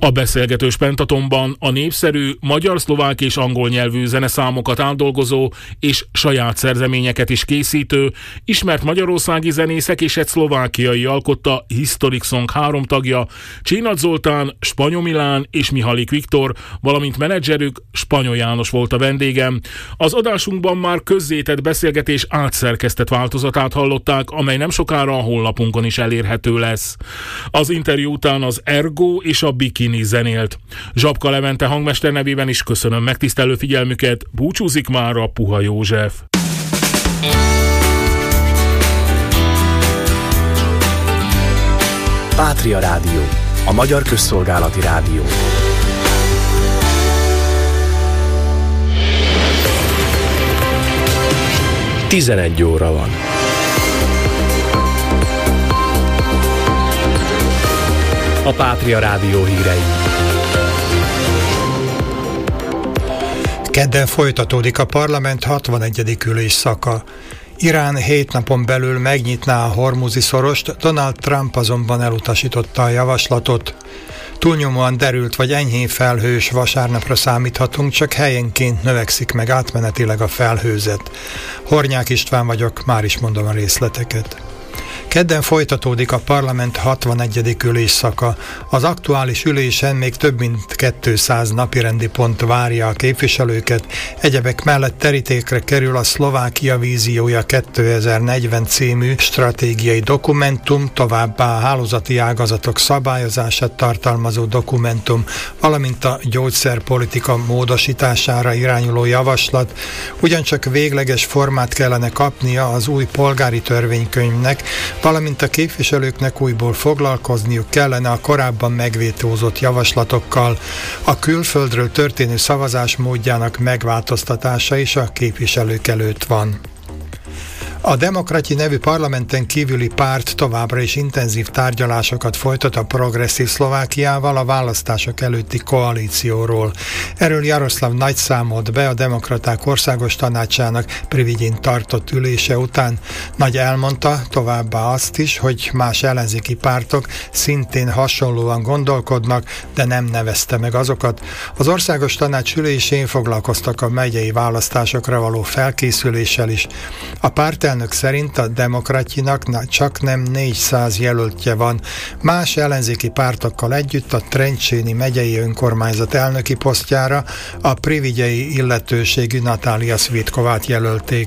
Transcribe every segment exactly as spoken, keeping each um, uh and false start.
A beszélgetős Pentatonban a népszerű magyar, szlovák és angol nyelvű zeneszámokat átdolgozó és saját szerzeményeket is készítő, ismert magyarországi zenészek és egy szlovákiai alkotta Historic Song három tagja, Csénat Zoltán, Spanyol Milán és Mihalik Viktor, valamint menedzserük Spanyol János volt a vendégem. Az adásunkban már közzétett beszélgetés átszerkesztett változatát hallották, amely nem sokára a honlapunkon is elérhető lesz. Az interjú után az Ergo és a Bikini zenélt. Zsapka Levente hangmester nevében is köszönöm megtisztelő figyelmüket, búcsúzik már a Puha József. Pátria Rádió, a magyar közszolgálati rádió. tizenegy óra van. A Pátria Rádió hírei. Kedden folytatódik a parlament hatvanegyedik ülésszaka. Irán hét napon belül megnyitná a Hormuzi szorost, Donald Trump azonban elutasította a javaslatot. Túlnyomóan derült vagy enyhén felhős vasárnapra számíthatunk, csak helyenként növekszik meg átmenetileg a felhőzet. Hornyák István vagyok, már is mondom a részleteket. Kedden folytatódik a parlament hatvanegyedik ülésszaka. Az aktuális ülésen még több mint kétszáz napirendi pont várja a képviselőket. Egyebek mellett terítékre kerül a Szlovákia víziója kétezer-negyven című stratégiai dokumentum, továbbá a hálózati ágazatok szabályozását tartalmazó dokumentum, valamint a gyógyszerpolitika módosítására irányuló javaslat. Ugyancsak végleges formát kellene kapnia az új polgári törvénykönyvnek, valamint a képviselőknek újból foglalkozniuk kellene a korábban megvétózott javaslatokkal. A külföldről történő szavazás módjának megváltoztatása is a képviselők előtt van. A Demokrati nevű parlamenten kívüli párt továbbra is intenzív tárgyalásokat folytat a Progresszív Szlovákiával a választások előtti koalícióról. Erről Jaroszláv Nagy számolt be a Demokraták Országos Tanácsának Privigyén tartott ülése után. Nagy elmondta továbbá azt is, hogy más ellenzéki pártok szintén hasonlóan gondolkodnak, de nem nevezte meg azokat. Az Országos Tanács ülésén foglalkoztak a megyei választásokra való felkészüléssel is. A párt elnök szerint a Demokratjinak csak nem négyszáz jelöltje van. Más ellenzéki pártokkal együtt a Trencséni megyei önkormányzat elnöki posztjára a privigyei illetőségű Natália Svitkovát jelölték.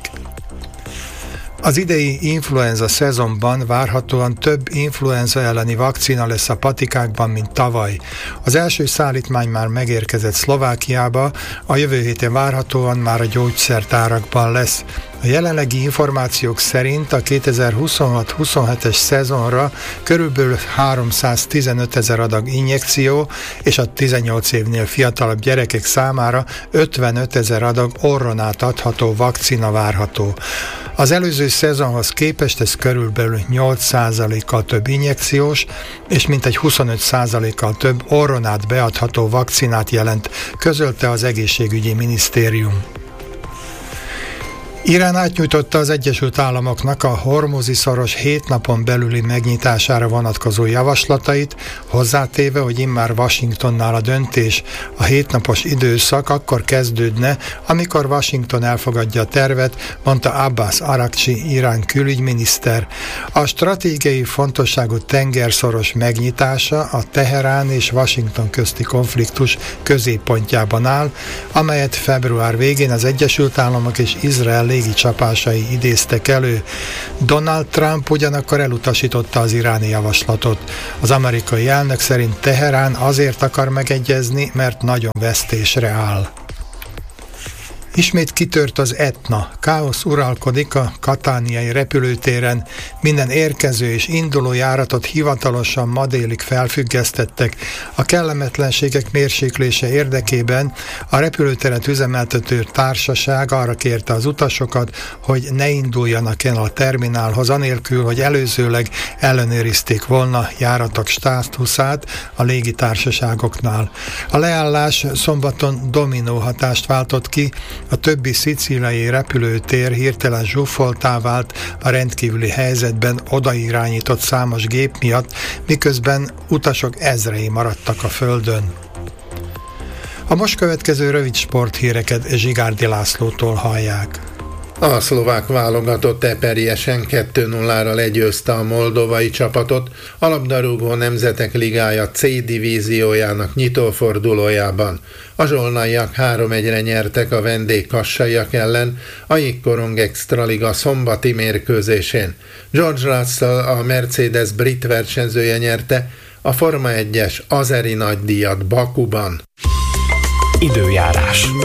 Az idei influenza szezonban várhatóan több influenza elleni vakcina lesz a patikákban, mint tavaly. Az első szállítmány már megérkezett Szlovákiába, a jövő héten várhatóan már a gyógyszertárakban lesz. A jelenlegi információk szerint a kétezer-huszonhat huszonhetes szezonra körülbelül háromszáztizenöt ezer adag injekció és a tizennyolc évnél fiatalabb gyerekek számára ötvenöt ezer adag orronát adható vakcina várható. Az előző szezonhoz képest ez körülbelül nyolc százalékkal több injekciós és mintegy huszonöt százalékkal több orronát beadható vakcinát jelent, közölte az egészségügyi minisztérium. Irán átnyújtotta az Egyesült Államoknak a Hormuzi szoros hét napon belüli megnyitására vonatkozó javaslatait, hozzátéve, hogy immár Washingtonnál a döntés. A hétnapos időszak akkor kezdődne, amikor Washington elfogadja a tervet, mondta Abbas Araghchi Irán külügyminiszter. A stratégiai fontosságú tengerszoros megnyitása a Teherán és Washington közti konfliktus középpontjában áll, amelyet február végén az Egyesült Államok és Izrael légicsapásai idéztek elő. Donald Trump ugyanakkor elutasította az iráni javaslatot. Az amerikai elnök szerint Teherán azért akar megegyezni, mert nagyon vesztésre áll. Ismét kitört az Etna. Káosz uralkodik a katániai repülőtéren. Minden érkező és induló járatot hivatalosan ma délig felfüggesztettek. A kellemetlenségek mérséklése érdekében a repülőteret üzemeltető társaság arra kérte az utasokat, hogy ne induljanak el a terminálhoz anélkül, hogy előzőleg ellenőrizték volna járatok státuszát a légitársaságoknál. A leállás szombaton dominó hatást váltott ki, A többi szicíliai repülőtér hirtelen zsúfoltá vált a rendkívüli helyzetben odairányított számos gép miatt, miközben utasok ezrei maradtak a földön. A most következő rövid sporthíreket Zsigárdi Lászlótól hallják. A szlovák válogatott eperjesen kettő nullára legyőzte a moldovai csapatot a labdarúgó nemzetek ligája C divíziójának nyitófordulójában. A zsolnaiak három egyre nyertek a vendég kassaiak ellen a Jégkorong Extraliga szombati mérkőzésén. George Russell, a Mercedes brit versenyzője nyerte a Forma egyes azeri nagydíjat Bakuban. Időjárás.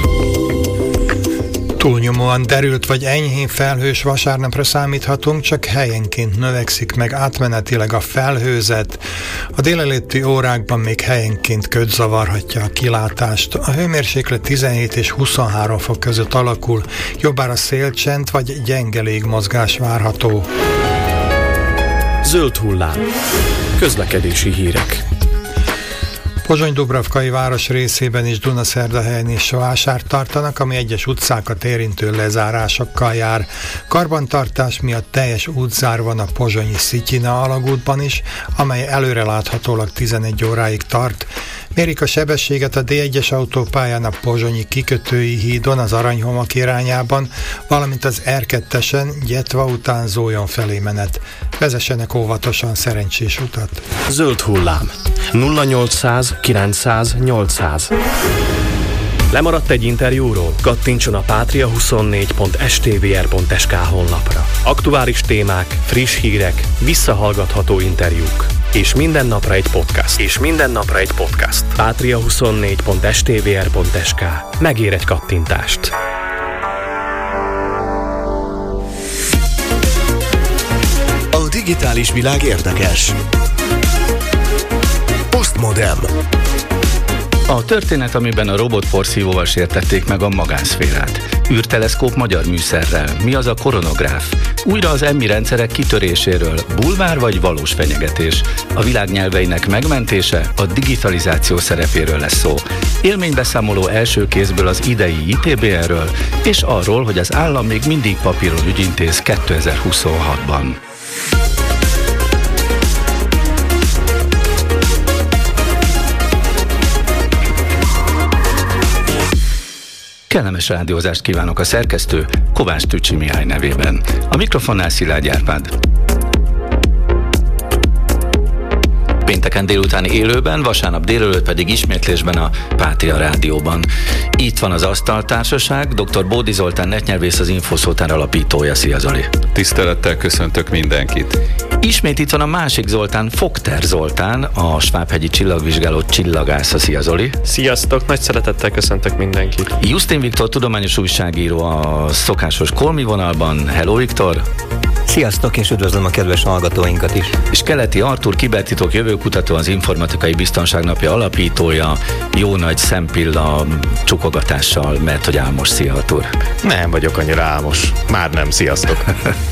Túlnyomóan derült vagy enyhén felhős vasárnapra számíthatunk, csak helyenként növekszik meg átmenetileg a felhőzet. A délelőtti órákban még helyenként köd zavarhatja a kilátást. A hőmérséklet tizenhét és huszonhárom fok között alakul, jobbára szélcsend vagy gyenge légmozgás várható. Zöld hullám. Közlekedési hírek. Pozsony-Dubravkai város részében is Dunaszerdahelyen is vásárt tartanak, ami egyes utcákat érintő lezárásokkal jár. Karbantartás miatt teljes útzár van a pozsonyi Szityina alagútban is, amely előreláthatólag tizenegy óráig tart. Mérik a sebességet a dé egyes autópályán a pozsonyi kikötői hídon az Aranyhomok irányában, valamint az er kettesen Gyetva után Zójon felé menet. Vezessenek óvatosan, szerencsés utat. Zöld hullám. nulla nyolcszáz kilencszáz nyolcszáz. Lemaradt egy interjúról? Kattintson a pátria huszonnégy pont s t v r pont s k honlapra. Aktuális témák, friss hírek, visszahallgatható interjúk. És minden napra egy podcast. És minden napra egy podcast. pátria huszonnégy pont s t v r pont s k. Megér egy kattintást. A digitális világ érdekes. Postmodern. A történet, amiben a robotporszívóval sértették meg a magánszférát. űrteleszkóp magyar műszerrel. Mi az a koronográf? Újra az emmi rendszerek kitöréséről. Bulvár vagy valós fenyegetés? A világ nyelveinek megmentése, a digitalizáció szerepéről lesz szó. Élménybeszámoló első kézből az idei i té bé erről, és arról, hogy az állam még mindig papíron ügyintéz kétezer-huszonhatban. Kellemes rádiózást kívánok a szerkesztő Kovács Tücsi Mihály nevében. A mikrofonnál Szilágy Árpád. Pénteken délután élőben, vasárnap délelőtt pedig ismétlésben a Pátria Rádióban. Itt van az Asztaltársaság, dr. Bódi Zoltán netnyelvész, az Infoszótár alapítója. Szia Zoli! Tisztelettel köszöntök mindenkit! Ismét itt van a másik Zoltán, Fogter Zoltán, a Svábhegyi Csillagvizsgáló csillagásza. Szia Zoli! Sziasztok! Nagy szeretettel köszöntök mindenkit! Justin Viktor, tudományos újságíró a szokásos Kolmi vonalban. Hello Viktor! Sziasztok, és üdvözlöm a kedves hallgatóinkat is! És Keleti Artúr, kibertitok jövőkutató, az Informatikai Biztonság Napja alapítója, jó nagy szempilla csukogatással, mert hogy álmos. Szia Artúr! Nem vagyok annyira álmos. Már nem, sziasztok!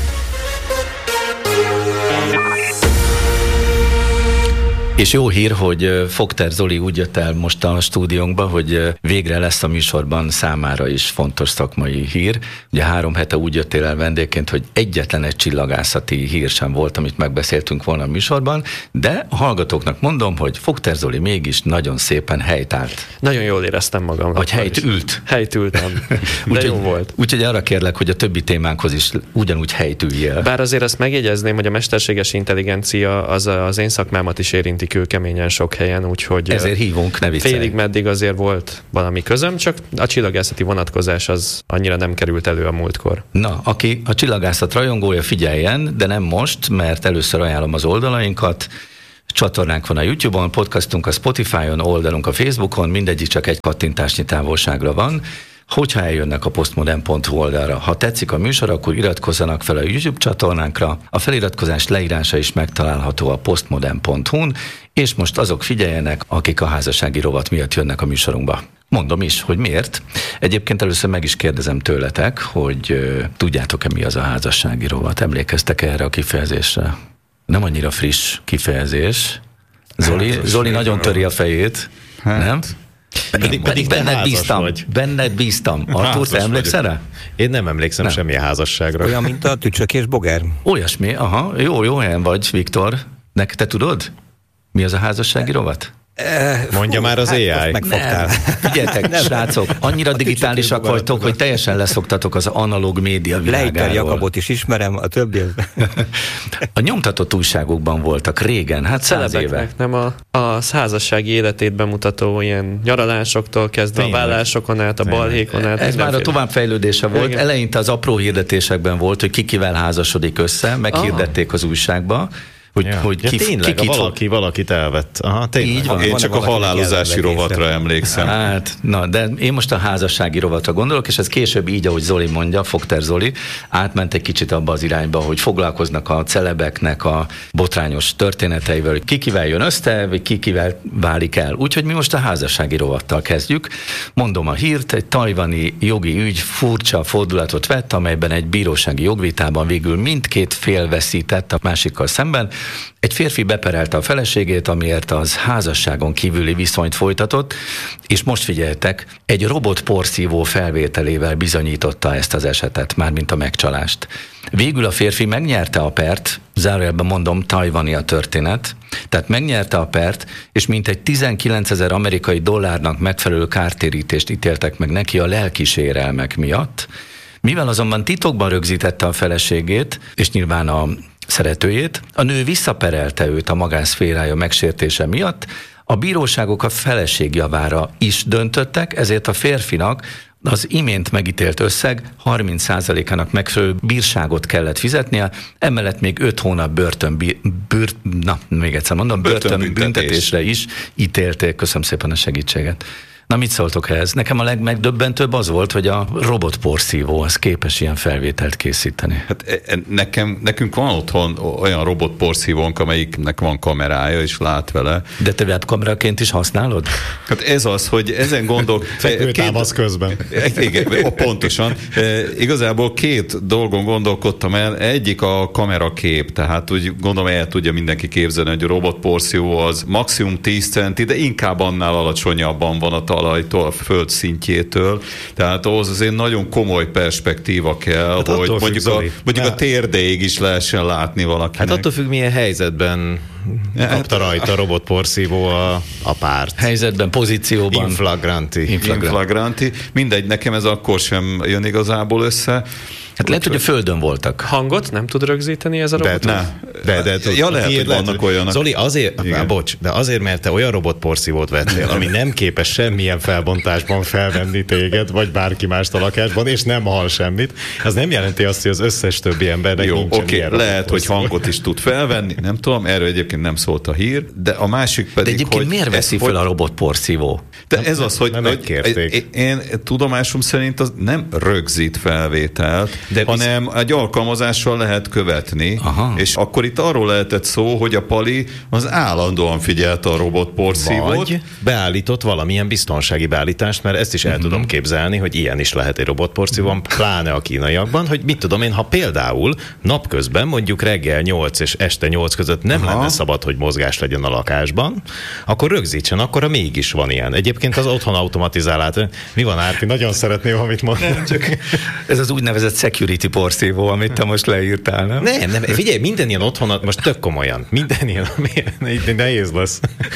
És jó hír, hogy Fogter Zoli úgy jött el most a stúdiónkba, hogy végre lesz a műsorban számára is fontos szakmai hír. Ugye három hete úgy jöttél el vendégként, hogy egyetlen egy csillagászati hír sem volt, amit megbeszéltünk volna a műsorban, de a hallgatóknak mondom, hogy Fogter Zoli mégis nagyon szépen helytált. Nagyon jól éreztem magam. Vagy helyt ült. Helyt ültem, de úgy, jó volt. Úgyhogy arra kérlek, hogy a többi témánkhoz is ugyanúgy helyt üljél. Bár azért azt megjegyezném, hogy a mesterséges intelligencia az az én szakmámat is érinti kőkeményen sok helyen, úgyhogy ezért hívunk, ne viccelj. Félig meddig azért volt valami közöm, csak a csillagászati vonatkozás az annyira nem került elő a múltkor. Na, aki a csillagászat rajongója, figyeljen, de nem most, mert először ajánlom az oldalainkat. Csatornánk van a YouTube-on, podcastunk a Spotify-on, oldalunk a Facebookon, mindegyik csak egy kattintásnyi távolságra van. Hogyha eljönnek a postmodern pont hu oldalra, ha tetszik a műsor, akkor iratkozzanak fel a YouTube csatornánkra. A feliratkozás leírása is megtalálható a postmodern pont hu-n, és most azok figyeljenek, akik a házassági rovat miatt jönnek a műsorunkba. Mondom is, hogy miért. Egyébként először meg is kérdezem tőletek, hogy uh, tudjátok-e, mi az a házassági rovat? Emlékeztek erre a kifejezésre? Nem annyira friss kifejezés. Zoli, hát, Zoli nagyon töri a fejét, hát. Nem? Pedig, pedig benned bíztam. Vagy. Benned bíztam. Artúr, te emlékszel rá? Én nem emlékszem nem. semmilyen házasságra. Olyan, mint a Tücsök és Boger. Olyasmi, aha. Jó, jó helyen vagy, Viktor. Nek, te tudod? Mi az a házassági rovat? Mondja Fú, már az hát á i. Megfogtál. Figyeljetek, srácok, annyira digitálisak vagytok, hogy teljesen leszoktatok az analóg média világáról. Leiter Jakabot is ismerem, a többi az... A nyomtatott újságokban voltak régen, hát száz éve. Nem a, a házassági életét bemutató ilyen nyaralásoktól kezdve Tényleg. a vállásokon át, a balhékon át. Ez már a továbbfejlődése volt. Igen. Eleinte az apró hirdetésekben volt, hogy ki kivel házasodik össze, meghirdették az újságba. Hogy, ja. hogy ja, ki, tényleg, ki, valaki valakit elvett. Aha, tényleg. Így van. Én csak a halálozási rovatra emlékszem. Hát, na, de én most a házassági rovatra gondolok, és ez később így, ahogy Zoli mondja, Fogter Zoli, átment egy kicsit abba az irányba, hogy foglalkoznak a celebeknek a botrányos történeteivel, hogy ki kivel jön össze, vagy ki kivel válik el. Úgyhogy mi most a házassági rovattal kezdjük. Mondom a hírt, egy tajvani jogi ügy furcsa fordulatot vett, amelyben egy bírósági jogvitában végül mindkét fél veszített a másikkal szemben. Egy férfi beperelte a feleségét, amiért az házasságon kívüli viszonyt folytatott, és most figyeltek, egy robotporszívó felvételével bizonyította ezt az esetet, mármint a megcsalást. Végül a férfi megnyerte a pert, zárójelben mondom, tajvani a történet, tehát megnyerte a pert, és mintegy tizenkilencezer amerikai dollárnak megfelelő kártérítést ítéltek meg neki a lelkisérelmek miatt. Mivel azonban titokban rögzítette a feleségét, és nyilván a szeretőjét, a nő visszaperelte őt a magánszférája megsértése miatt, a bíróságok a feleség javára is döntöttek, ezért a férfinak az imént megítélt összeg harminc százalékának megfelelő bírságot kellett fizetnie, emellett még öt hónap börtön, bőr, na, még egyszer mondom, börtönbüntetésre is ítélték. Köszönöm szépen a segítséget. Na, mit szóltok ehhez? Nekem a legmegdöbbentőbb az volt, hogy a robotporszívó az képes ilyen felvételt készíteni. Hát nekem, nekünk van otthon olyan robotporszívónk, amelyiknek van kamerája, és lát vele. De te webkameraként is használod? Hát ez az, hogy ezen gondol... Fekvőtámasz közben. Igen, pontosan. Igazából két dolgon gondolkodtam el. Egyik a kamerakép, tehát úgy gondolom el tudja mindenki képzelni, hogy a robotporszívó az maximum tíz centi, de inkább annál alacsonyabban van a talajtól, a föld szintjétől, tehát ahhoz azért nagyon komoly perspektíva kell, hát hogy mondjuk, a, mondjuk a térdéig is lehessen látni valakinek. Hát attól függ, milyen helyzetben kapta rajta a robotporszívó a, a párt. Helyzetben, pozícióban. Inflagranti. Inflagranti. Inflagranti. Mindegy, nekem ez akkor sem jön igazából össze. Hát lehet, hogy a földön voltak. Hangot nem tud rögzíteni ez a robot? De, ne. de, de, de ja, lehet, hogy vannak hogy... olyanok. Zoli, azért, á, bocs, de azért, mert te olyan robotporszívót vettél, ami nem képes semmilyen felbontásban felvenni téged, vagy bárki mást a lakásban, és nem hall semmit. Az nem jelenti azt, hogy az összes többi embernek jó, nincsen okay, ilyen lehet, hogy hangot is tud felvenni, nem tudom, erről egyébként nem szólt a hír, de a másik pedig, de egyébként hogy... miért veszi fel a robotporszívó? De ez az, hogy, nem hogy én tudomásom szerint az nem rögzít felvételt, de hanem visz... egy alkalmazással lehet követni, aha. És akkor itt arról lehetett szó, hogy a Pali az állandóan figyelte a robotporszívót. Vagy beállított valamilyen biztonsági beállítást, mert ezt is el uh-huh. tudom képzelni, hogy ilyen is lehet egy robotporszívóban, pláne a kínaiakban, hogy mit tudom én, ha például napközben mondjuk reggel nyolc és este nyolc között nem aha. lenne szabad, hogy mozgás legyen a lakásban, akkor rögzítsen, akkor mégis van ilyen. Egyébként az otthon automatizálát. Mi van, Árpi? Nagyon szeretném, amit mondani. Csak... Ez az úgynevezett security porszívó, amit te most leírtál, nem? Nem, nem. Figyelj, minden ilyen otthon, most tök komolyan, minden ilyen, így nehéz lesz.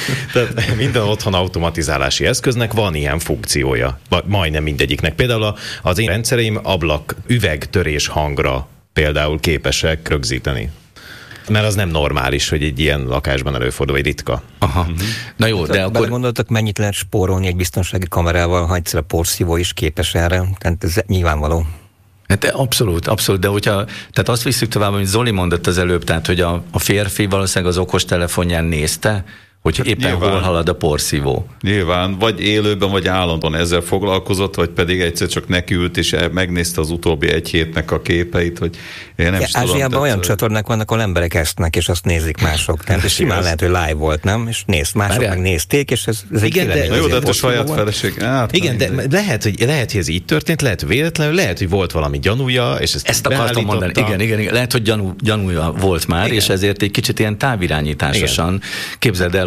Tehát minden otthon automatizálási eszköznek van ilyen funkciója. Majdnem mindegyiknek. Például az én rendszereim ablak üvegtörés hangra például képesek rögzíteni. Mert az nem normális, hogy egy ilyen lakásban előfordul, vagy ritka. Aha. Uh-huh. Na jó, de akkor... Gondoltak, mennyit lehet spórolni egy biztonsági kamerával, ha egyszer a porszívó is képes erre? Tehát ez nyilvánvaló. Hát abszolút, abszolút, de hogyha, tehát azt visszük tovább, amit Zoli mondott az előbb, tehát hogy a, a férfi valószínűleg az okostelefonján nézte, hogy hát éppen nyilván, hol halad a porszívó. Nyilván, vagy élőben, vagy állandóan ezzel foglalkozott, vagy pedig egyszer csak nekiült, és megnézte az utóbbi egy hétnek a képeit, hogy én nem ja, is tudom. Ázsiában olyan csatornák vannak, ahol emberek esznek, és azt nézik mások. Tehát ez simán lehet, hogy live volt, nem? És nézd, mások meg nézték, és ez, ez igen, egy de, jó, de hát a saját feleség. Hát, igen, de lehet hogy, lehet, hogy ez így történt, lehet véletlenül, lehet, hogy volt valami gyanúja, és ezt, ezt akartam mondani. Igen, igen, igen, lehet, hogy gyanú, gyanúja volt már, igen. És ezért egy kicsit ilyen távirányításosan igen. Képzeld el, hogy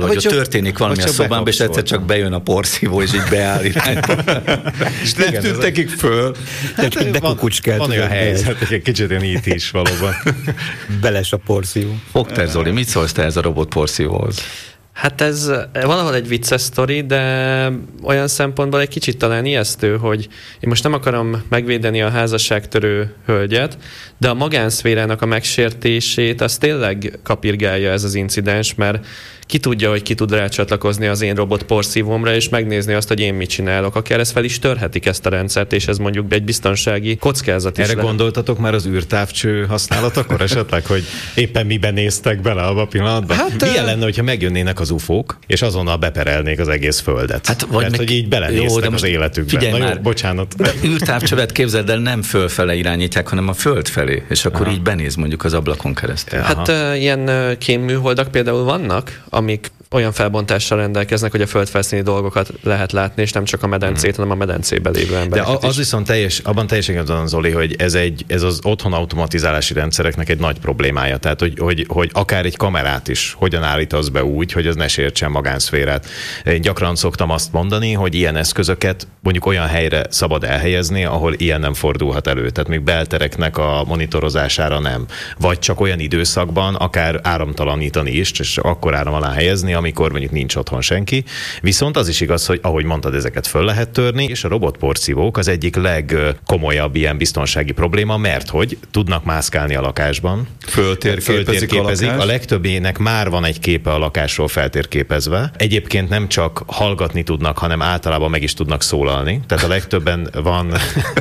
vagy ott történik valami a szobámban, és egyszer csak bejön a porszívó, és így beáll irányba. És nem tűnt nekik föl. Hát, de kukucskelt. Van olyan helyzet, egy kicsit ilyen í té is valóban. Beles a porszívó. Fogter Zoli, mit szólsz te ez a robot porszívóhoz? Hát ez valahol egy vicces sztori, de olyan szempontból egy kicsit talán ijesztő, hogy én most nem akarom megvédeni a házasságtörő hölgyet, de a magánszférának a megsértését az tényleg kapirgálja ez az incidens, mert ki tudja, hogy ki tud rácsatlakozni az én robot porszívómra, és megnézni azt, hogy én mit csinálok. Akár ez fel is törhetik ezt a rendszert, és ez mondjuk egy biztonsági kockázat is. Erre lehet. Gondoltatok már az űrtávcső használatakor esetleg, hogy éppen miben néztek bele abba a pillanatban? Hát, milyen lenne, hogyha megjönnének az ufók, és azonnal beperelnék az egész földet? Hát, vagy mert meg... hogy így belenéztek jó, az életükbe. Na jó, már, bocsánat. űrtávcsövet képzeld el, nem fölfele irányítják, hanem a föld felé, és akkor aha. így benéz mondjuk az ablakon keresztül. Hát uh, ilyen uh, kémműholdak például vannak, amik olyan felbontással rendelkeznek, hogy a földfelszíni dolgokat lehet látni, és nem csak a medencét, hmm. hanem a medencében lévő embereket. De az is. Viszont teljes, abban teljesen igazán, Zoli, hogy ez, egy, ez az otthon automatizálási rendszereknek egy nagy problémája. Tehát, hogy, hogy, hogy akár egy kamerát is hogyan állítasz be úgy, hogy az ne sértsen magánszférát. Én gyakran szoktam azt mondani, hogy ilyen eszközöket mondjuk olyan helyre szabad elhelyezni, ahol ilyen nem fordulhat elő. Tehát még beltereknek a monitorozására nem. Vagy csak olyan időszakban, akár áramtalanítani is, és akkor áram alá helyezni, amikor mondjuk nincs otthon senki. Viszont az is igaz, hogy ahogy mondtad, ezeket föl lehet törni, és a robotporszívók az egyik legkomolyabb ilyen biztonsági probléma, mert hogy tudnak mászkálni a lakásban. Föltérképezik a lakást. A legtöbbének már van egy képe a lakásról feltérképezve. Egyébként nem csak hallgatni tudnak, hanem általában meg is tudnak szólalni. Tehát a legtöbben van...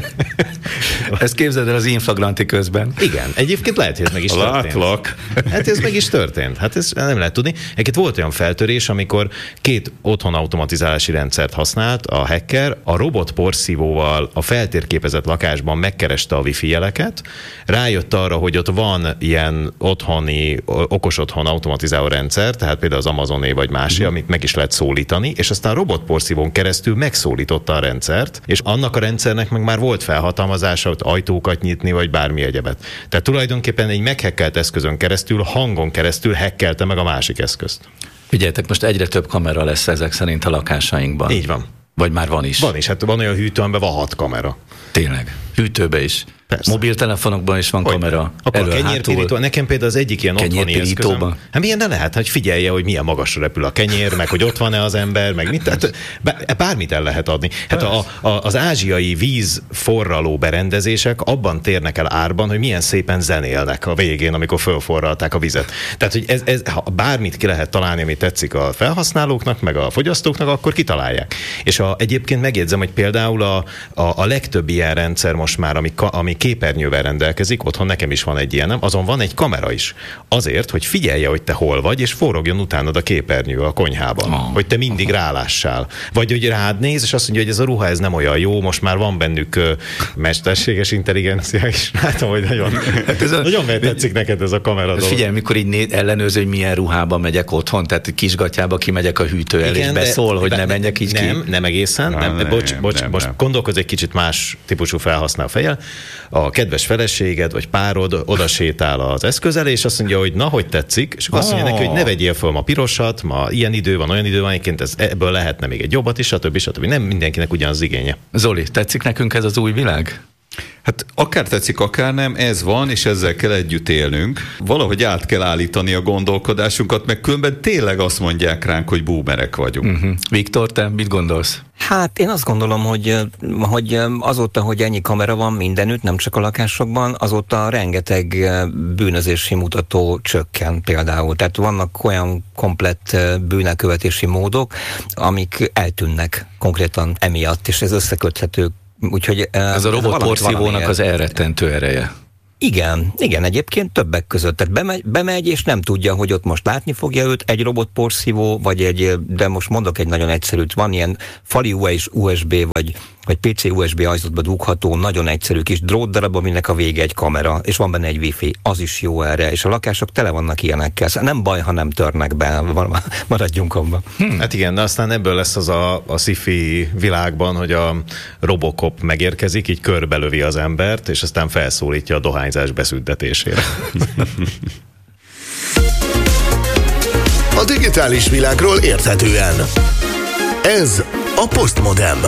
Ezt képzeld el az inflagranti közben. Igen, egyébként lehet, hogy ez meg is történt. Látlak. Hát ez meg is történt. Hát ez nem lehet tudni. Egyébként volt olyan feltörés, amikor két otthon automatizálási rendszert használt a hacker, a robot porszívóval a feltérképezett lakásban megkereste a wifi jeleket, rájött arra, hogy ott van ilyen otthoni, okos otthon automatizáló rendszer, tehát például az Amazoné vagy másé, mm. amit meg is lehet szólítani, és aztán a robot porszívón keresztül megszólította a rendszert, és annak a rendszernek meg már volt felhatalmazása, hogy ajtókat nyitni, vagy bármi egyebet. Tehát tulajdonképpen egy meghackelt eszközön keresztül, hangon keresztül hackelte meg a másik eszközt. Figyeljetek, most egyre több kamera lesz ezek szerint a lakásainkban. Így van. Vagy már van is? Van is, hát van olyan hűtő, amiben van hat kamera. Tényleg? Hűtőbe is? Persze. Mobiltelefonokban is van hogy kamera. Akkor elő, a kenyérpirító, nekem például az egyik ilyen otthoni eszközöm. Hát milyen ne lehet, hogy figyelje, hogy milyen magasra repül a kenyér, meg hogy ott van-e az ember, meg mit, tehát bármit el lehet adni. Hát a, a, az ázsiai vízforraló berendezések abban térnek el árban, hogy milyen szépen zenélnek a végén, amikor fölforralták a vizet. Tehát, hogy ez, ez, ha bármit ki lehet találni, ami tetszik a felhasználóknak, meg a fogyasztóknak, akkor kitalálják. És a, egyébként megjegyzem, hogy például a, a, a legtöbb ilyen rendszer most már, ami, ami képernyővel rendelkezik, otthon nekem is van egy ilyenem, azon van egy kamera is. Azért, hogy figyelje, hogy te hol vagy, és forogjon utánad a képernyő a konyhában. Oh. Hogy te mindig rálássál. Vagy hogy rád néz, és azt mondja, hogy ez a ruha ez nem olyan jó, most már van bennük uh, mesterséges intelligencia is. Látom, hogy nagyon, hát ez a, nagyon tetszik neked ez a kamera dolog. Figyelj, mikor így né- ellenőrző, hogy milyen ruhában megyek otthon, tehát kisgatyába kimegyek a hűtő el, igen, és beszól, de, hogy ne menjek így nem, ki. Nem egészen. Nem, nem, bocs, bocs, nem, most nem. Gondolkozz egy kicsit más típusú felhasználó fejjel. A kedves feleséged vagy párod oda sétál az eszköz elé, és azt mondja, hogy na, hogy tetszik, és akkor azt mondja neki, hogy ne vegyél föl ma pirosat, ma ilyen idő van, olyan idő van, egyébként ez, ebből lehetne még egy jobbat is, stb. stb. Nem mindenkinek ugyanaz igénye. Zoli, tetszik nekünk ez az új világ? Hát akár tetszik, akár nem, ez van, és ezzel kell együtt élnünk. Valahogy át kell állítani a gondolkodásunkat, meg különben tényleg azt mondják ránk, hogy boomerek vagyunk. Uh-huh. Viktor, te mit gondolsz? Hát én azt gondolom, hogy, hogy azóta, hogy ennyi kamera van mindenütt, nem csak a lakásokban, azóta rengeteg bűnözési mutató csökken például. Tehát vannak olyan komplett bűnelkövetési módok, amik eltűnnek konkrétan emiatt, és ez összeköthető. Úgyhogy, ez a robot porszívónak az elrettentő ereje. Igen, igen, egyébként többek között. Tehát bemegy, bemegy, és nem tudja, hogy ott most látni fogja őt egy robotporszívó, vagy egy, de most mondok egy nagyon egyszerűt, van ilyen fali u es bé, vagy, vagy pé cé u es bé ajzatba dugható, nagyon egyszerű kis drótdarab, aminek a vége egy kamera, és van benne egy wifi, az is jó erre, és a lakások tele vannak ilyenekkel. Szóval nem baj, ha nem törnek be, maradjunk abban. Hmm. Hát igen, de aztán ebből lesz az a, a sci-fi világban, hogy a Robocop megérkezik, így körbelövi az embert, és aztán felszólítja a dohányzás beszüntetésére. A digitális világról érthetően. Ez a Postmodem.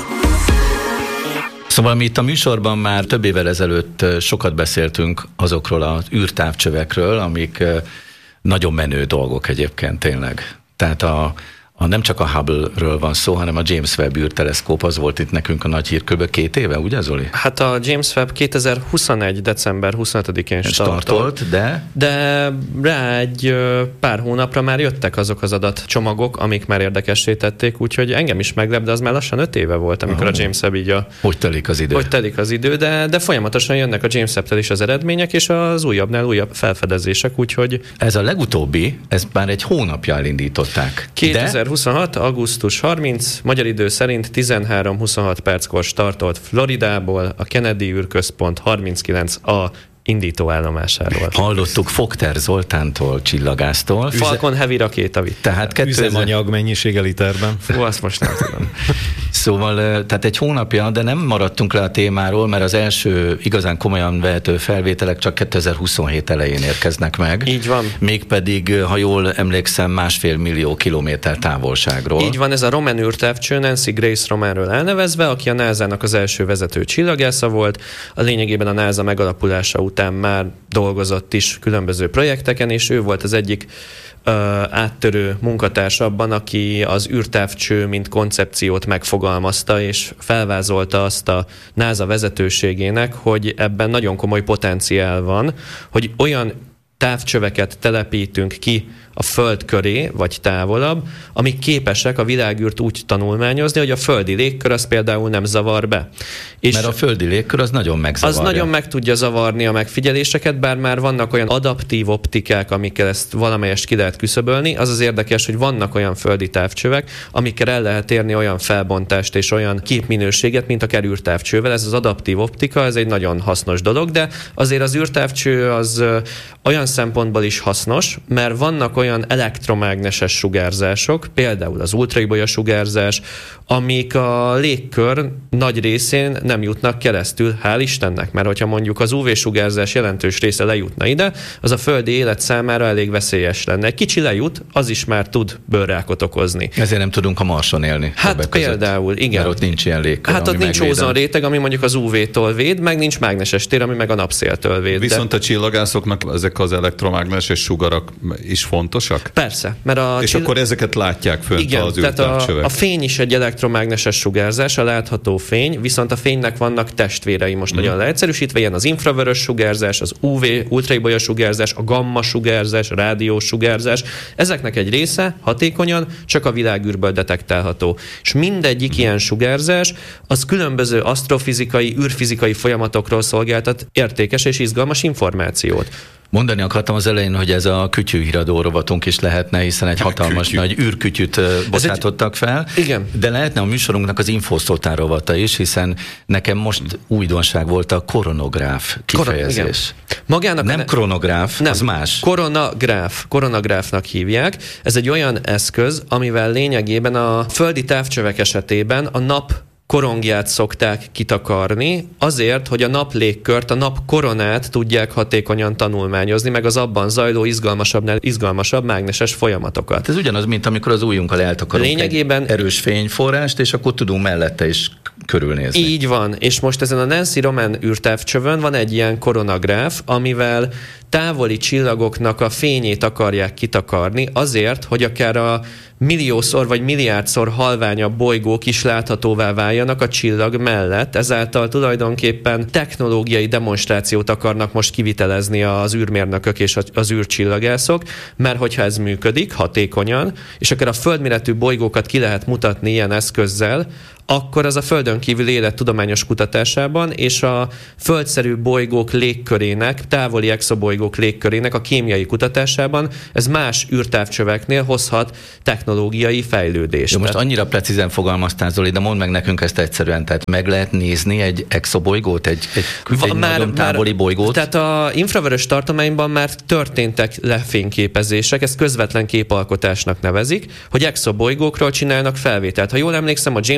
Szóval mi itt a műsorban már több évvel ezelőtt sokat beszéltünk azokról az űrtávcsövekről, amik nagyon menő dolgok egyébként tényleg. Tehát a, a nem csak a Hubble-ről van szó, hanem a James Webb űrteleszkóp, az volt itt nekünk a nagy hír kb. két éve, ugye Zoli? Hát a James Webb kétezer-huszonegy. december huszonötödikén startolt, startolt, de? De rá egy pár hónapra már jöttek azok az adatcsomagok, amik már érdekessé tették, úgyhogy engem is meglep, de az már lassan öt éve volt, amikor oh. a James Webb így a... Hogy telik az idő? Hogy telik az idő, de, de folyamatosan jönnek a James Webb-tel is az eredmények, és az újabbnál újabb felfedezések, úgyhogy... Ez a legutóbbi, ezt már egy hónapja elindították. kétezer-huszonhat. augusztus harmincadika magyar idő szerint tizenhárom huszonhat perckor startolt Floridából, a Kennedy űrközpont harminckilenc A indítóállomásáról. Hallottuk Fogter Zoltántól, csillagásztól. Falcon Heavy rakéta vitt. Tehát kettőezer... Üzemanyag mennyisége literben. Fú, azt most nem tudom. Szóval, tehát egy hónapja, de nem maradtunk le a témáról, mert az első igazán komolyan vehető felvételek csak kétezer-huszonhét elején érkeznek meg. Így van. Mégpedig, ha jól emlékszem, másfél millió kilométer távolságról. Így van, ez a Roman űrtávcső, Nancy Grace Romanről elnevezve, aki a nászának az első vezető csillagásza volt. A lényegében a NASA megalapulása után már dolgozott is különböző projekteken, és ő volt az egyik ö, áttörő munkatárs abban, aki az űrtávcső mint koncepciót megfogalmazta, és felvázolta azt a NASA vezetőségének, hogy ebben nagyon komoly potenciál van, hogy olyan távcsöveket telepítünk ki a Föld köré, vagy távolabb, amik képesek a világűrt úgy tanulmányozni, hogy a földi légkör az például nem zavar be. És mert a földi légkör az nagyon megzavarja. Az nagyon meg tudja zavarni a megfigyeléseket, bár már vannak olyan adaptív optikák, amikkel ezt valamelyest ki lehet küszöbölni. Az az érdekes, hogy vannak olyan földi távcsövek, amikkel el lehet érni olyan felbontást és olyan képminőséget, mint a űrtávcsővel. Ez az adaptív optika, ez egy nagyon hasznos dolog, de azért az űrtávcső az olyan szempontból is hasznos, mert vannak olyan elektromágneses sugárzások, például az ultraibolya sugárzás, amik a légkör nagy részén nem jutnak keresztül, hál' Istennek, mert hogyha mondjuk az ú vé-sugárzás jelentős része lejutna ide, az a földi élet számára elég veszélyes lenne. Egy kicsi lejut, az is már tud bőrrákot okozni. Ezért nem tudunk a Marson élni. Hát például, igen. Mert ott nincs ilyen légkör, hát ott nincs ózon réteg, ami mondjuk az ú vé-től véd, meg nincs mágneses tér, ami meg a napszéltől véd. Viszont de... a csillagászoknak ezek az elektromágneses sugarak is fontosak? Persze. Mert a és csill... akkor ezeket látják fönt igen, az tehát űrtávcsövek. A, a fény is egy elektromágneses sugárzás, a látható fény, viszont a fénynek vannak testvérei, most mm. nagyon leegyszerűsítve, ilyen az infravörös sugárzás, az ú vé, ultraibolya sugárzás, a gamma sugárzás, a rádiós sugárzás. Ezeknek egy része hatékonyan csak a világűrből detektálható. És mindegyik mm. ilyen sugárzás az különböző asztrofizikai, űrfizikai folyamatokról szolgáltat értékes és izgalmas információt. Mondani akartam az elején, hogy ez a kütyűhíradó rovatunk is lehetne, hiszen egy hatalmas kütyű. Nagy űrkütyűt bocsátottak fel. Igen. De lehetne a műsorunknak az Infoszoltár rovata is, hiszen nekem most újdonság volt a koronográf kifejezés. Magának nem ne... kronográf, nem. az más. Koronagráf. Koronagráfnak hívják. Ez egy olyan eszköz, amivel lényegében a földi távcsövek esetében a nap korongját szokták kitakarni, azért, hogy a nap légkört, a nap koronát tudják hatékonyan tanulmányozni, meg az abban zajló izgalmasabbnál izgalmasabb mágneses folyamatokat. Ez ugyanaz, mint amikor az ujjunkkal eltakarunk lényegében egy erős fényforrást, és akkor tudunk mellette is körülnézni. Így van, és most ezen a Nancy Roman űrtávcsövön van egy ilyen koronagráf, amivel távoli csillagoknak a fényét akarják kitakarni azért, hogy akár a milliószor vagy milliárdszor halványabb bolygók is láthatóvá váljanak a csillag mellett, ezáltal tulajdonképpen technológiai demonstrációt akarnak most kivitelezni az űrmérnökök és az űrcsillagászok, mert hogyha ez működik hatékonyan, és akár a földméretű bolygókat ki lehet mutatni ilyen eszközzel, akkor az a Földön kívül élet tudományos kutatásában és a földszerű bolygók légkörének, távoli exobolygók légkörének a kémiai kutatásában ez más űrtávcsöveknél hozhat technológiai fejlődést. Jó, most annyira precízen fogalmaztál, Zoli, de mondd meg nekünk ezt egyszerűen, tehát meg lehet nézni egy exobolygót, egy, egy, egy már, nagyon távoli bolygót? Tehát a infravörös tartományban már történtek lefényképezések, ezt közvetlen képalkotásnak nevezik, hogy exobolygókról csinálnak felvételt. Ha jól emlékszem, a James Webb is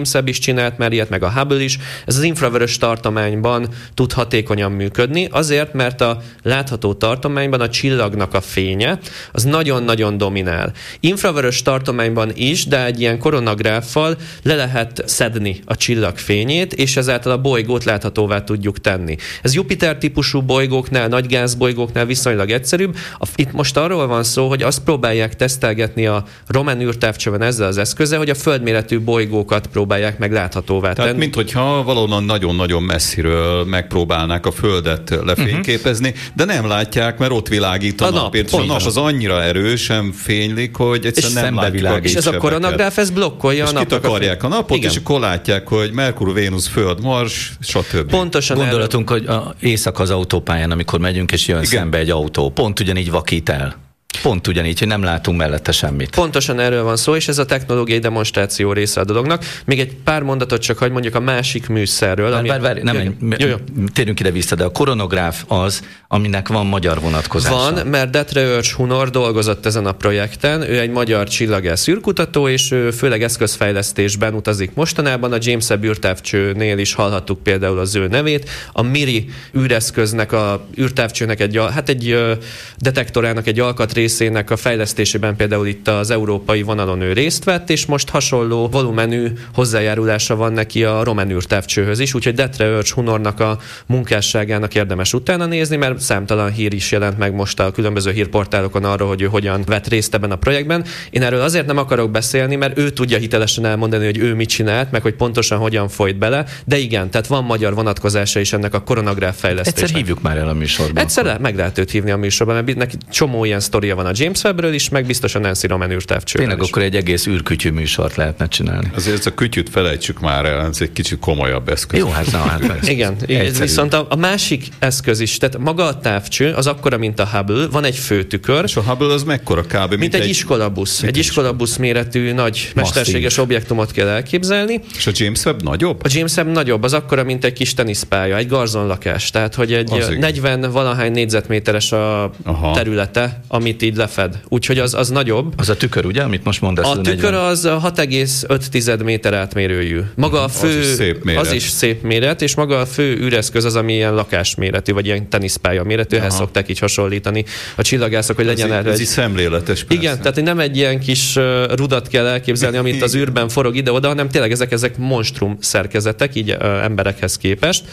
csinált már ilyet, meg a Hubble is. Ez az infravörös tartományban tud hatékonyan működni, azért, mert a látható tartományban a csillagnak a fénye az nagyon-nagyon dominál. Infravörös tartományban is, de egy ilyen koronagráffal le lehet szedni a csillag fényét, és ezáltal a bolygót láthatóvá tudjuk tenni. Ez Jupiter típusú bolygóknál, nagy gázbolygóknál viszonylag egyszerűbb. Itt most arról van szó, hogy azt próbálják tesztelgetni a Roman űrtávcsőben ezzel az eszközzel, hogy a földméretű bolygókat próbálják meg láthatóvá Tehát, tenni. mint hogyha valahonnan nagyon-nagyon messziről megpróbálnák a Földet lefényképezni, uh-huh. de nem látják, mert ott világít a, a nap. nap. A nap az annyira erősen fénylik, hogy egyszerűen nem látják. És ez a koronagráf, ez blokkolja és a napot. És kitakarják a napot, igen. és akkor látják, hogy Merkur, Vénusz, Föld, Mars, stb. Pontosan Gondolatunk, erről... hogy a éjszaka az autópályán, amikor megyünk, és jön igen. szembe egy autó, pont ugyanígy vakít el. Pont ugyanígy, hogy nem látunk mellette semmit. Pontosan erről van szó, és ez a technológiai demonstráció része a dolognak. Még egy pár mondatot csak, hogy mondjuk a másik műszerről. Várj, várj, várj, nem, jó, jó. térjünk ide vissza, de a koronográf az, aminek van magyar vonatkozása. Van, mert Detre Örcs Hunor dolgozott ezen a projekten, ő egy magyar csillagász űrkutató, és ő főleg eszközfejlesztésben utazik mostanában. A James Webb űrtávcsőnél is hallhattuk például az ő nevét. A Miri űreszköznek, a űrtávcsőnek egy, hát egy detektorának egy alkatrészének a fejlesztésében például itt az európai vonalon ő részt vett, és most hasonló volumenű hozzájárulása van neki a Roman űrtávcsőhöz is, úgyhogy Detre Örcs Hunornak a munkásságának érdemes utána nézni, mert számtalan hír is jelent meg most a különböző hírportálokon arról, hogy ő hogyan vett részt ebben a projektben. Én erről azért nem akarok beszélni, mert ő tudja hitelesen elmondani, hogy ő mit csinált, meg hogy pontosan hogyan folyt bele, de igen, tehát van magyar vonatkozása is ennek a koronagráf fejlesztésnek. Egyszer hívjuk már el a műsorban. Egyszer meg lehet őt hívni a műsorban, mert neki csomó ilyen sztoria van a James Webbről is, meg biztosan Nancy Roman űrtávcsőről. Tényleg akkor egy egész űrkütyű műsort lehetne csinálni. Azért ezt a kütyűt felejtsük már el, ez egy kicsit komolyabb eszköz. Jó, hát na, hát igen, ez viszont a, a másik eszköz is, tehát maga a távcső az akkora, mint a Hubble, van egy főtükör. És a Hubble az mekkora kb. Mint, mint egy, egy iskolabusz. Egy iskolabusz méretű, nagy mesterséges objektumot kell elképzelni. És a James Webb nagyobb? A James Webb nagyobb, az akkora, mint egy kis teniszpálya, egy garzonlakás. Tehát, hogy egy negyven valahány négyzetméteres a Aha. területe, amit így lefed. Úgyhogy az, az nagyobb. Az a tükör, ugye, amit most mondasz? A tükör negyven az hat egész öt méter átmérőjű. Maga a fő, az is szép méret. Az is szép méret, és maga a fő üreszköz az, ami ilyen lakásméretű, vagy ilyen teniszpálya méretű, ehhez szokták így hasonlítani a csillagászok, hogy legyen erre. Ez így szemléletes, persze. Igen, tehát nem egy ilyen kis rudat kell elképzelni, amit az űrben forog ide-oda, hanem tényleg ezek, ezek monstrum szerkezetek, így ö, emberekhez képest.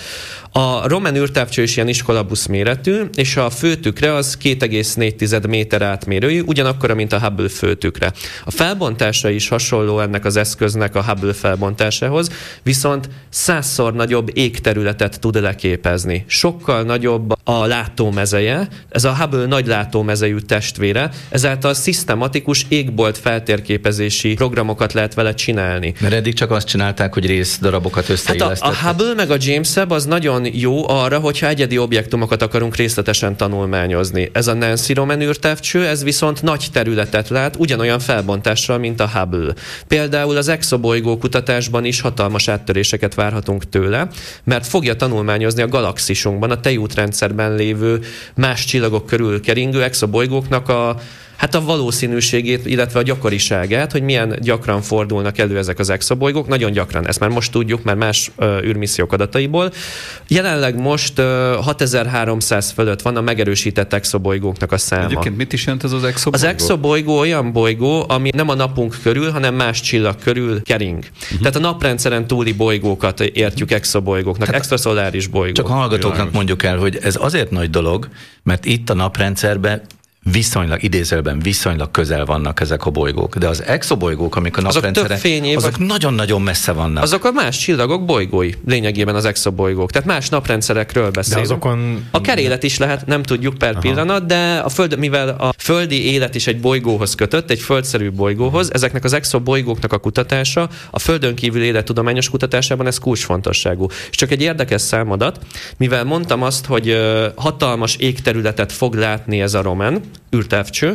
A Roman űrtávcső is ilyen iskolabusz méretű, és a főtükre az két egész négy méter átmérőjű, ugyanakkora, mint a Hubble főtükre. A felbontása is hasonló ennek az eszköznek a Hubble felbontásához, viszont százszor nagyobb égterületet tud leképezni. Sokkal nagyobb a látómezeje, ez a Hubble nagy látómezejű testvére, ezáltal szisztematikus égbolt feltérképezési programokat lehet vele csinálni. Mert eddig csak azt csinálták, hogy részdarabokat összeillesztettek. Hát a, a Hubble meg a James Webb az nagyon jó arra, hogyha egyedi objektumokat akarunk részletesen tanulmányozni. Ez a Nancy Roman űrtávcső, ez viszont nagy területet lát, ugyanolyan felbontással, mint a Hubble. Például az exobolygó kutatásban is hatalmas áttöréseket várhatunk tőle, mert fogja tanulmányozni a galaxisunkban, a tejútrendszerben lévő más csillagok körül keringő exobolygóknak a hát a valószínűségét, illetve a gyakoriságát, hogy milyen gyakran fordulnak elő ezek az exobolygók. Nagyon gyakran, ezt már most tudjuk, már más uh, űrmissziók adataiból. Jelenleg most uh, hatezer-háromszáz fölött van a megerősített exobolygóknak a száma. Egyébként mit is jelent ez az exobolygó? Az exobolygó olyan bolygó, ami nem a napunk körül, hanem más csillag körül kering. Uh-huh. Tehát a naprendszeren túli bolygókat értjük exobolygóknak, hát extraszoláris bolygók. Csak a hallgatóknak mondjuk el, hogy ez azért nagy dolog, mert itt a naprendszerben viszonylag, idézőben viszonylag közel vannak ezek a bolygók. De az exobolygók, amik a naprendszeren, azok, azok nagyon-nagyon messze vannak. Azok a más csillagok bolygói, lényegében az exobolygók. Tehát más naprendszerekről beszélünk. De azokon... A kerélet is lehet, nem tudjuk per Aha. pillanat, de a föld, mivel a földi élet is egy bolygóhoz kötött, egy földszerű bolygóhoz, ezeknek az exobolygóknak a kutatása, a földön kívül élettudományos kutatásában ez kulcsfontosságú. És csak egy érdekes számadat, mivel mondtam azt, hogy hatalmas égterületet fog látni ez a Roman űrtávcső,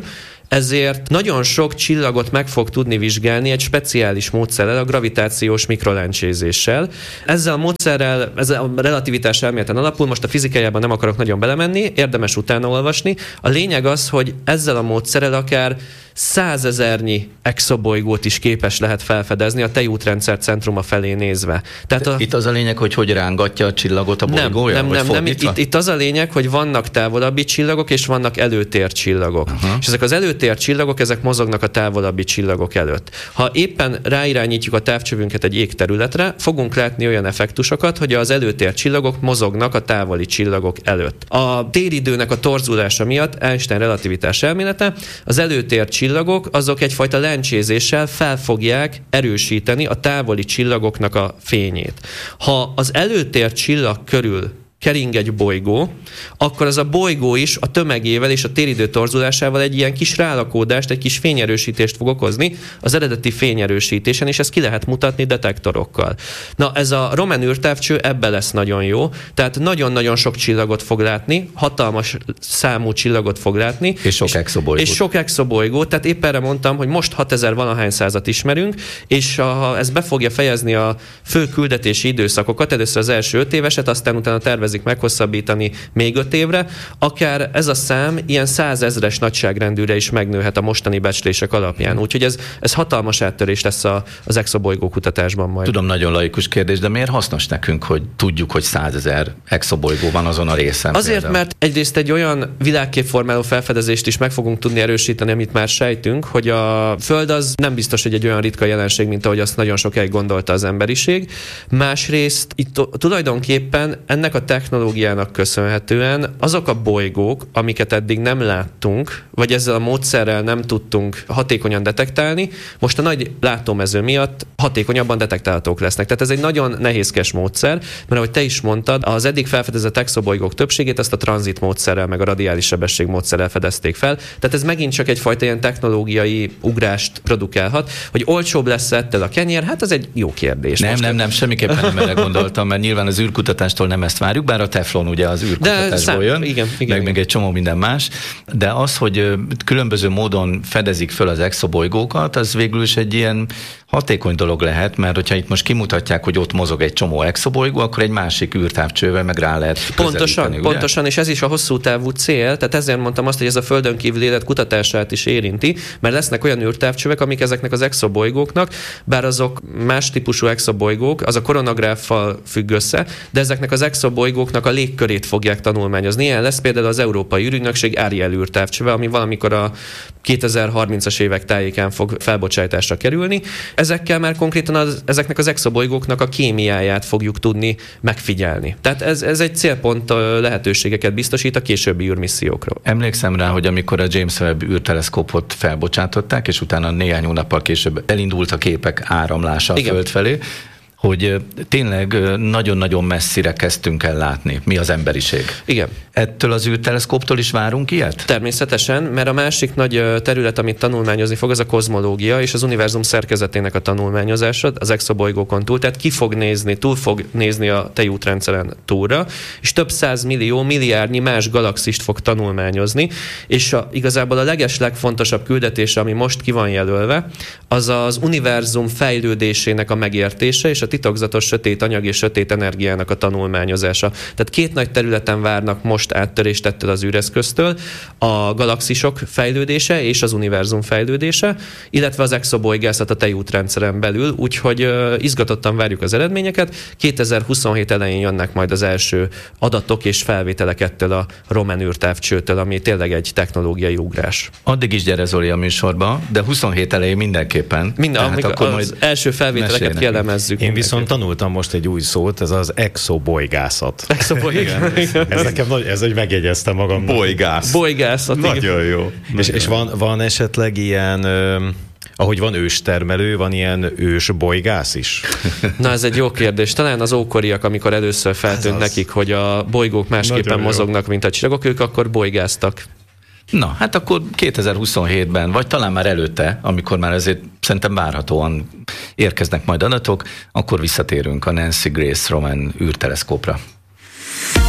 ezért nagyon sok csillagot meg fog tudni vizsgálni egy speciális módszerrel, a gravitációs mikrolencsézéssel. Ezzel a módszerrel, ez a relativitás elméleten alapul, most a fizikájában nem akarok nagyon belemenni, érdemes utána olvasni. A lényeg az, hogy ezzel a módszerrel akár százezernyi exobolygót is képes lehet felfedezni a tejútrendszer centruma felé nézve. Tehát a... Itt az a lényeg, hogy hogy rángatja a csillagot a bolygója? Nem, nem, nem, nem. Itt, itt az a lényeg, hogy vannak távolabbi csillagok, és vannak előtércsillagok. Uh-huh. És ezek az előtércsillagok, ezek mozognak a távolabbi csillagok előtt. Ha éppen ráirányítjuk a távcsövünket egy égterületre, fogunk látni olyan effektusokat, hogy az előtércsillagok mozognak a távoli csillagok előtt. A téridőnek a torzulása miatt Einstein relativitás elmélete, az előtércsillagok csillagok, azok egyfajta lencsézéssel fel fogják erősíteni a távoli csillagoknak a fényét. Ha az előtér csillag körül kering egy bolygó, akkor az a bolygó is a tömegével és a téridő torzulásával egy ilyen kis rálakódást, egy kis fényerősítést fog okozni az eredeti fényerősítésen, és ezt ki lehet mutatni detektorokkal. Na, ez a Roman űrtávcső ebbe lesz nagyon jó, tehát nagyon-nagyon sok csillagot fog látni, hatalmas számú csillagot fog látni. És sok exobolygót. És sok exobolygót, tehát épp erre mondtam, hogy most hatezer valahány százat ismerünk, és ha ez be fogja fejezni a fő küldetési időszakokat, először az első öt éveset, aztán utána tervezik meghosszabbítani még öt évre, akár ez a szám ilyen százezres nagyságrendűre is megnőhet a mostani becslések alapján. Úgyhogy ez, ez hatalmas áttörés lesz a, az exobolygó kutatásban majd. Tudom, nagyon laikus kérdés, de miért hasznos nekünk, hogy tudjuk, hogy százezer exobolygó van azon a részen? Azért, például? Mert egyrészt egy olyan világképformáló felfedezést is meg fogunk tudni erősíteni, amit már sejtünk, hogy a Föld az nem biztos, hogy egy olyan ritka jelenség, mint ahogy azt nagyon sokáig gondolta az emberiség. Másrészt itt tulajdonképpen ennek a technológiának köszönhetően azok a bolygók, amiket eddig nem láttunk, vagy ezzel a módszerrel nem tudtunk hatékonyan detektálni, most a nagy látómező miatt hatékonyabban detektálhatók lesznek. Tehát ez egy nagyon nehézkes módszer, mert ahogy te is mondtad, az eddig felfedezett exobolygók többségét azt a tranzit módszerrel, meg a radiális sebesség módszerrel fedezték fel. Tehát ez megint csak egyfajta ilyen technológiai ugrást produkálhat. Hogy olcsóbb lesz ettől a kenyér, hát ez egy jó kérdés. Nem, most nem, nem, semmiképpen nem erre gondoltam, mert nyilván az űrkutatástól nem ezt várjuk, bár a teflon ugye az űrkutatásból szám, jön, igen, igen, meg igen. még egy csomó minden más, de az, hogy különböző módon fedezik föl az exobolygókat, az végül is egy ilyen hatékony dolog lehet, mert hogyha itt most kimutatják, hogy ott mozog egy csomó exobolygó, akkor egy másik űrtávcsővel meg rá lehet Pontosan, ugye? pontosan, és ez is a hosszú távú cél, tehát ezért mondtam azt, hogy ez a Földön kívüli élet kutatását is érinti, mert lesznek olyan űrtávcsövek, amik ezeknek az exobolygóknak, bár azok más típusú exobolygók, az a koronagráffal függ össze, de ezeknek az exobolygóknak a légkörét fogják tanulmányozni. Ilyen lesz például az Európai űrügynökség Ariel űrtávcsöve, ami valamikor a kétezer-harmincas évek tájékán fog felbocsátásra kerülni. Ezekkel már konkrétan az, ezeknek az exobolygóknak a kémiáját fogjuk tudni megfigyelni. Tehát ez, ez egy célpont lehetőségeket biztosít a későbbi űrmissziókra. Emlékszem rá, hogy amikor a James Webb űrteleszkópot felbocsátották, és utána néhány hónappal később elindult a képek áramlása a Föld felé, hogy tényleg nagyon-nagyon messzire kezdtünk el látni, mi az emberiség. Igen. Ettől az űrteleszkóptól is várunk ilyet? Természetesen, mert a másik nagy terület, amit tanulmányozni fog, az a kozmológia és az univerzum szerkezetének a tanulmányozása az exobolygókon túl. Tehát ki fog nézni, túl fog nézni a tejútrendszeren túlra, és több száz millió, milliárdnyi más galaxist fog tanulmányozni, és a, igazából a leges legfontosabb küldetése, ami most ki van jelölve, az az univerzum fejlődésének a megértése, és a titokzatos sötét anyag és sötét energiának a tanulmányozása. Tehát két nagy területen várnak most áttörést ettől az űreszköztől, a galaxisok fejlődése és az univerzum fejlődése, illetve az exobolygászat a tejútrendszeren belül, úgyhogy uh, izgatottan várjuk az eredményeket. kétezer-huszonhét elején jönnek majd az első adatok és felvételek ettől a Roman űrtávcsőtől, ami tényleg egy technológiai ugrás. Addig is gyere, Zoli, a műsorba, de huszonhét elején mindenképpen. Minden, akkor az majd első felvételeket kielemezzük. Én viszont tanultam most egy új szót, ez az exobolygászat. Exobolygászat. Ez nekem nagy, ez, hogy megjegyeztem magam. Bolygász. Bolygászat. Nagyon jó. És, és van, van esetleg ilyen... Ö, ahogy van őstermelő, van ilyen ősbolygász is? Na, ez egy jó kérdés. Talán az ókoriak, amikor először feltűnt nekik, hogy a bolygók másképpen nagyon mozognak, jó. mint a csillagok, ők akkor bolygáztak. Na, hát akkor kétezer-huszonhétben, vagy talán már előtte, amikor már azért szerintem várhatóan érkeznek majd adatok, akkor visszatérünk a Nancy Grace Roman űrteleszkópra.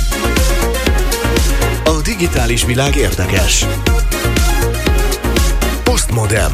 A digitális világ érdekes. Postmodem.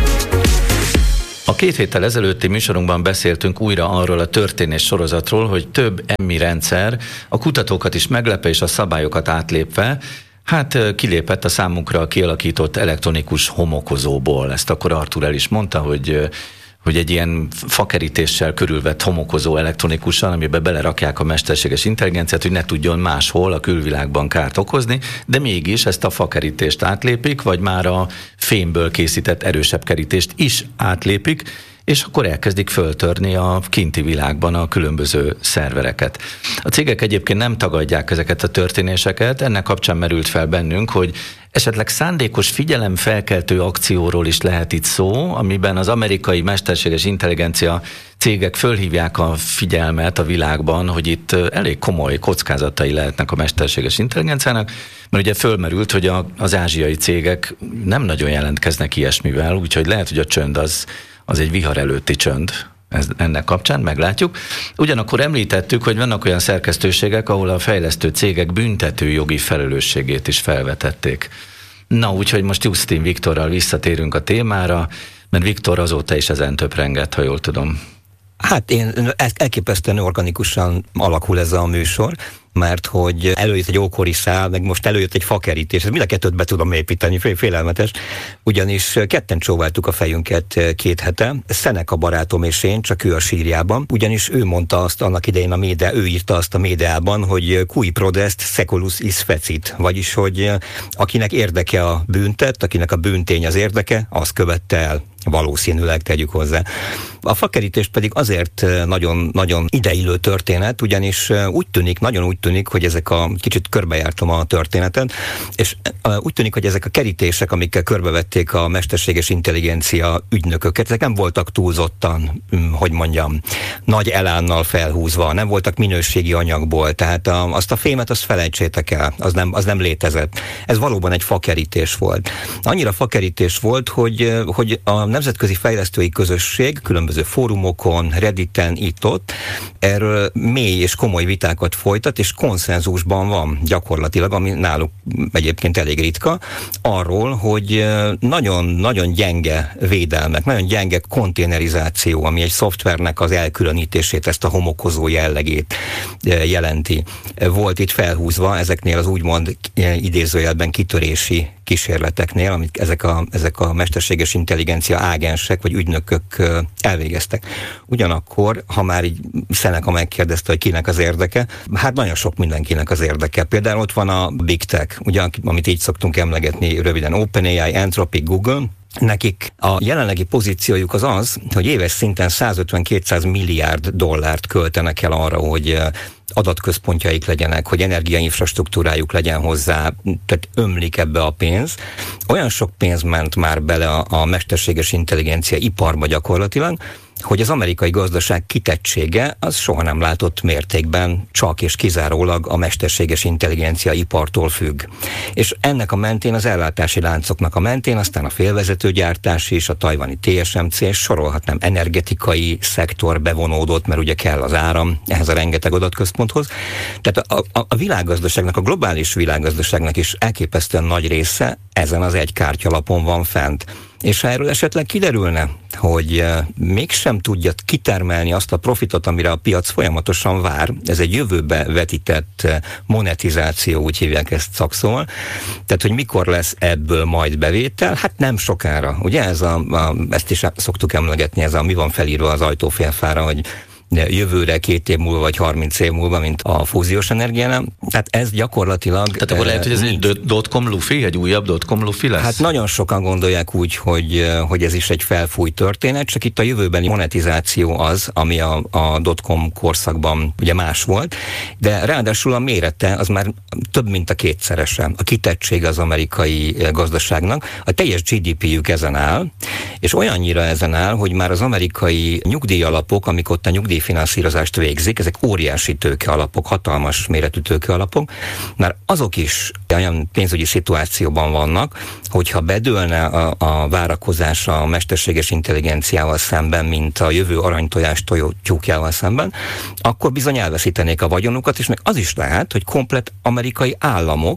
A két héttel ezelőtti műsorunkban beszéltünk újra arról a történés sorozatról, hogy több Emmy rendszer a kutatókat is meglepve és a szabályokat átlépve hát kilépett a számunkra kialakított elektronikus homokozóból. Ezt akkor Artur el is mondta, hogy hogy egy ilyen fakerítéssel körülvett homokozó elektronikusan, amiben belerakják a mesterséges intelligenciát, hogy ne tudjon máshol a külvilágban kárt okozni, de mégis ezt a fakerítést átlépik, vagy már a fémből készített erősebb kerítést is átlépik, és akkor elkezdik föltörni a kinti világban a különböző szervereket. A cégek egyébként nem tagadják ezeket a történéseket, ennek kapcsán merült fel bennünk, hogy esetleg szándékos figyelemfelkeltő akcióról is lehet itt szó, amiben az amerikai mesterséges intelligencia cégek fölhívják a figyelmet a világban, hogy itt elég komoly kockázatai lehetnek a mesterséges intelligenciának, mert ugye fölmerült, hogy a, az ázsiai cégek nem nagyon jelentkeznek ilyesmivel, úgyhogy lehet, hogy a csönd az az egy vihar előtti csönd, ez, ennek kapcsán meglátjuk. Ugyanakkor említettük, hogy vannak olyan szerkesztőségek, ahol a fejlesztő cégek büntető jogi felelősségét is felvetették. Na, úgyhogy most Justin Viktorral visszatérünk a témára, mert Viktor azóta is ezen töprengett, ha jól tudom. Hát én elképesztően organikusan alakul ez a műsor, mert hogy előjött egy ókori szál, meg most előjött egy fakerítés, mind a kettőt be tudom építeni, félelmetes, ugyanis ketten csóváltuk a fejünket két hete, Seneca barátom és én, csak ő a sírjában, ugyanis ő mondta azt annak idején a média, ő írta azt a médiában, hogy cui prodest seculus is fecit, vagyis, hogy akinek érdeke a bűntett, akinek a bűntény az érdeke, az követte el. Valószínűleg tegyük hozzá. A fakerítés pedig azért nagyon, nagyon ideillő történet, ugyanis úgy tűnik, nagyon úgy tűnik, hogy ezek a, kicsit körbejártam a történetet, és úgy tűnik, hogy ezek a kerítések, amikkel körbevették a mesterséges intelligencia ügynököket, ezek nem voltak túlzottan, hogy mondjam, nagy elánnal felhúzva, nem voltak minőségi anyagból, tehát a, azt a fémet, azt felejtsétek el, az nem, az nem létezett. Ez valóban egy fakerítés volt. Annyira fakerítés volt, hogy, hogy a nemzetközi fejlesztői közösség különböző fórumokon, Redditen, itt-ott erről mély és komoly vitákat folytat, és konszenzusban van gyakorlatilag, ami náluk egyébként elég ritka, arról, hogy nagyon-nagyon gyenge védelmek, nagyon gyenge konténerizáció, ami egy szoftvernek az elkülönítését, ezt a homokozó jellegét jelenti. Volt itt felhúzva ezeknél az úgymond idézőjelben kitörési kísérleteknél, amit ezek a, ezek a mesterséges intelligencia ágensek vagy ügynökök elvégeztek. Ugyanakkor, ha már így Seneca megkérdezte, hogy kinek az érdeke, hát nagyon sok mindenkinek az érdeke. Például ott van a Big Tech, ugye, amit így szoktunk emlegetni röviden, OpenAI, Anthropic, Google. Nekik a jelenlegi pozíciójuk az az, hogy éves szinten százötven-kétszáz milliárd dollárt költenek el arra, hogy adatközpontjaik legyenek, hogy energiainfrastruktúrájuk legyen hozzá, tehát ömlik ebbe a pénz. Olyan sok pénz ment már bele a, a mesterséges intelligencia iparba gyakorlatilag, hogy az amerikai gazdaság kitettsége az soha nem látott mértékben csak és kizárólag a mesterséges intelligencia ipartól függ. És ennek a mentén, az ellátási láncoknak a mentén, aztán a félvezetőgyártás is, a tajvani té es em cé, és sorolhatnám, energetikai szektor bevonódott, mert ugye kell az áram ehhez a rengeteg adatközponthoz. Tehát a, a, a világgazdaságnak, a globális világgazdaságnak is elképesztően nagy része ezen az egy kártyalapon van fent. És ha erről esetleg kiderülne, hogy mégsem tudja kitermelni azt a profitot, amire a piac folyamatosan vár, ez egy jövőbe vetített monetizáció, úgy hívják ezt szakszóval, tehát hogy mikor lesz ebből majd bevétel, hát nem sokára. Ugye ez a, a, ezt is szoktuk emlegetni, ez a mi van felírva az ajtófélfára, hogy jövőre, két év múlva, vagy harminc év múlva, mint a fúziós energiánál. Tehát ez gyakorlatilag... Tehát akkor lehet, hogy ez nincs. Egy dotcom lufi, egy újabb dotcom lufi lesz? Hát nagyon sokan gondolják úgy, hogy, hogy ez is egy felfújt történet, csak itt a jövőbeni monetizáció az, ami a, a dotcom korszakban ugye más volt, de ráadásul a mérete az már több, mint a kétszerese. A kitettség az amerikai gazdaságnak. A teljes gé dé pé-jük ezen áll, és olyannyira ezen áll, hogy már az amerikai nyugdíjalapok, amik ott a nyugdíj finanszírozást végzik, ezek óriási tőkealapok, hatalmas méretű tőkealapok, mert azok is olyan pénzügyi szituációban vannak, hogyha bedőlne a, a várakozás a mesterséges intelligenciával szemben, mint a jövő aranytojás tyúkjával szemben, akkor bizony elveszítenék a vagyonukat, és meg az is lehet, hogy komplett amerikai államok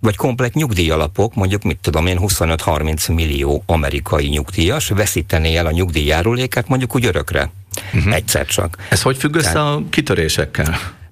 vagy komplet nyugdíjalapok, mondjuk mit tudom én, huszonöt-harminc millió amerikai nyugdíjas veszítené el a nyugdíjjárulékát mondjuk úgy örökre. Uh-huh. Egyszer csak. Ez hogy függ össze a kitörésekkel?